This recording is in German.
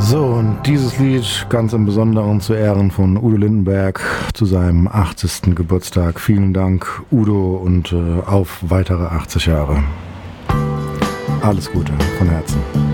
So, und dieses Lied ganz im Besonderen zu Ehren von Udo Lindenberg zu seinem 80. Geburtstag. Vielen Dank, Udo, und auf weitere 80 Jahre. Alles Gute von Herzen.